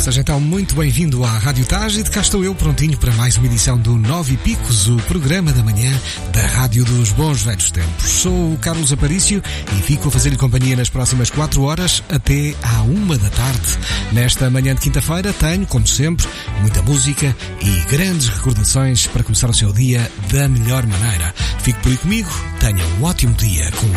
Seja então muito bem-vindo à Rádio Taj e de cá estou eu prontinho para mais uma edição do 9 e Picos, o programa da manhã da Rádio dos Bons Velhos Tempos. Sou o Carlos Aparício e fico a fazer-lhe companhia nas próximas 4 horas até à 1 da tarde. Nesta manhã de quinta-feira tenho, como sempre, muita música e grandes recordações para começar o seu dia da melhor maneira. Fique por aí comigo, tenha um ótimo dia com